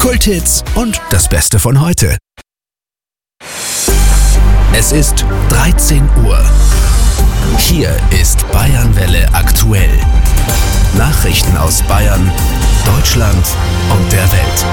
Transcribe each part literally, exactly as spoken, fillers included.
Kulthits und das Beste von heute. Es ist dreizehn Uhr. Hier ist Bayernwelle aktuell. Nachrichten aus Bayern, Deutschland und der Welt.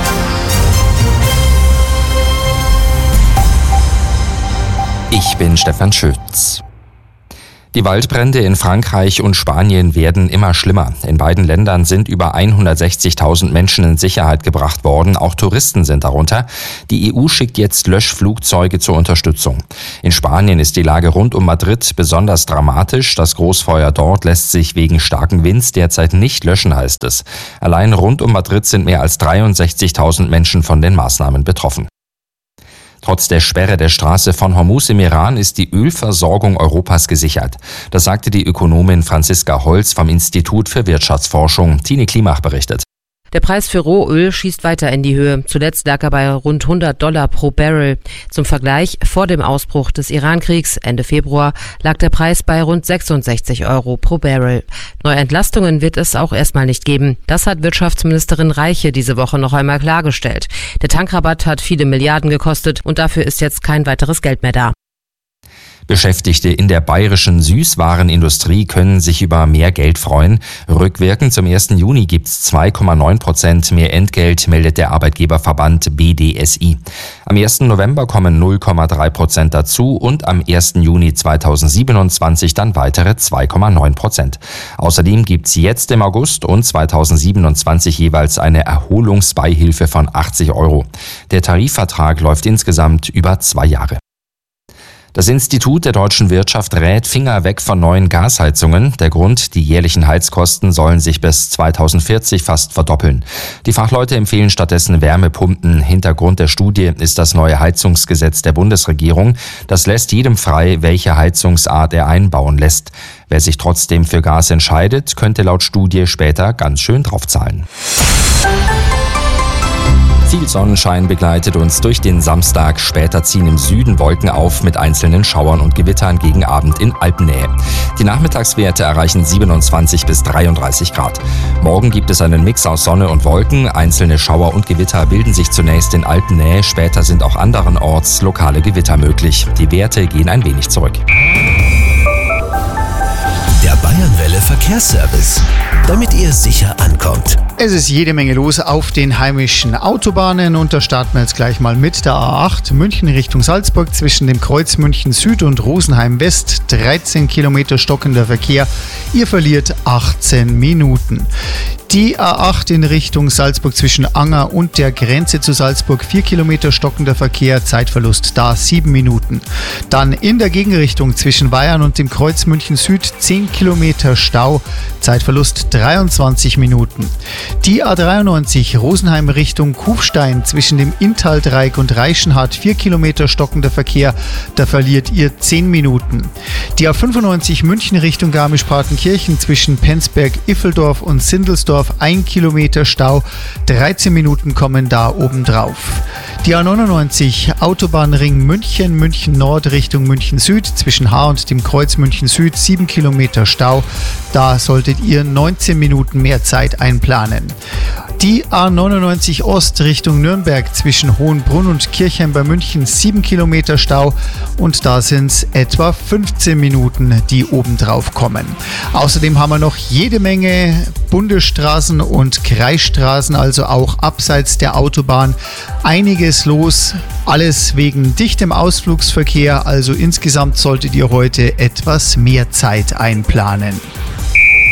Ich bin Stefan Schütz. Die Waldbrände in Frankreich und Spanien werden immer schlimmer. In beiden Ländern sind über hundertsechzigtausend Menschen in Sicherheit gebracht worden. Auch Touristen sind darunter. Die E U schickt jetzt Löschflugzeuge zur Unterstützung. In Spanien ist die Lage rund um Madrid besonders dramatisch. Das Großfeuer dort lässt sich wegen starken Winds derzeit nicht löschen, heißt es. Allein rund um Madrid sind mehr als dreiundsechzigtausend Menschen von den Maßnahmen betroffen. Trotz der Sperre der Straße von Hormuz im Iran ist die Ölversorgung Europas gesichert. Das sagte die Ökonomin Franziska Holz vom Institut für Wirtschaftsforschung. Tine Klimach berichtet. Der Preis für Rohöl schießt weiter in die Höhe. Zuletzt lag er bei rund hundert Dollar pro Barrel. Zum Vergleich, vor dem Ausbruch des Iran-Kriegs Ende Februar lag der Preis bei rund sechsundsechzig Euro pro Barrel. Neue Entlastungen wird es auch erstmal nicht geben. Das hat Wirtschaftsministerin Reiche diese Woche noch einmal klargestellt. Der Tankrabatt hat viele Milliarden gekostet und dafür ist jetzt kein weiteres Geld mehr da. Beschäftigte in der bayerischen Süßwarenindustrie können sich über mehr Geld freuen. Rückwirkend zum ersten Juni gibt's zwei Komma neun Prozent mehr Entgelt, meldet der Arbeitgeberverband B D S I. Am ersten November kommen null Komma drei Prozent dazu und am ersten Juni zweitausendsiebenundzwanzig dann weitere zwei Komma neun Prozent. Außerdem gibt's jetzt im August und zweitausendsiebenundzwanzig jeweils eine Erholungsbeihilfe von achtzig Euro. Der Tarifvertrag läuft insgesamt über zwei Jahre. Das Institut der deutschen Wirtschaft rät Finger weg von neuen Gasheizungen. Der Grund, die jährlichen Heizkosten sollen sich bis zweitausendvierzig fast verdoppeln. Die Fachleute empfehlen stattdessen Wärmepumpen. Hintergrund der Studie ist das neue Heizungsgesetz der Bundesregierung. Das lässt jedem frei, welche Heizungsart er einbauen lässt. Wer sich trotzdem für Gas entscheidet, könnte laut Studie später ganz schön draufzahlen. Viel Sonnenschein begleitet uns durch den Samstag. Später ziehen im Süden Wolken auf mit einzelnen Schauern und Gewittern gegen Abend in Alpennähe. Die Nachmittagswerte erreichen siebenundzwanzig bis dreiunddreißig Grad. Morgen gibt es einen Mix aus Sonne und Wolken. Einzelne Schauer und Gewitter bilden sich zunächst in Alpennähe. Später sind auch anderenorts lokale Gewitter möglich. Die Werte gehen ein wenig zurück. Der Bayernwelle Verkehrsservice, damit ihr sicher ankommt. Es ist jede Menge los auf den heimischen Autobahnen und da starten wir jetzt gleich mal mit der A acht München Richtung Salzburg zwischen dem Kreuz München Süd und Rosenheim West. dreizehn Kilometer stockender Verkehr. Ihr verliert achtzehn Minuten. Die A acht in Richtung Salzburg zwischen Anger und der Grenze zu Salzburg, vier Kilometer stockender Verkehr, Zeitverlust da sieben Minuten. Dann in der Gegenrichtung zwischen Weyarn und dem Kreuz München Süd, zehn Kilometer Stau, Zeitverlust dreiundzwanzig Minuten. Die A dreiundneunzig Rosenheim Richtung Kufstein zwischen dem Inntal-Dreieck und Reichenhart, vier Kilometer stockender Verkehr, da verliert ihr zehn Minuten. Die A fünfundneunzig München Richtung Garmisch-Partenkirchen zwischen Penzberg, Iffeldorf und Sindelsdorf, ein Kilometer Stau, dreizehn Minuten kommen da obendrauf. Die A neunundneunzig Autobahnring München, München Nord Richtung München Süd zwischen Haar und dem Kreuz München Süd, sieben Kilometer Stau, da solltet ihr neunzehn Minuten mehr Zeit einplanen. Die A neunundneunzig Ost Richtung Nürnberg zwischen Hohenbrunn und Kirchheim bei München, sieben Kilometer Stau und da sind es etwa fünfzehn Minuten, die obendrauf kommen. Außerdem haben wir noch jede Menge Bundesstraßen und Kreisstraßen, also auch abseits der Autobahn. Einiges los, alles wegen dichtem Ausflugsverkehr, also insgesamt solltet ihr heute etwas mehr Zeit einplanen.